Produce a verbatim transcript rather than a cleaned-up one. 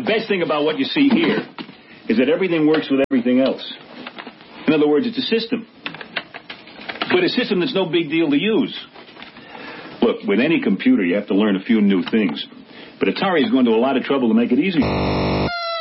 best thing about what you see here is that everything works with everything else. In other words, it's a system. But a system that's no big deal to use. Look, with any computer, you have to learn a few new things. But Atari is going to a lot of trouble to make it easy.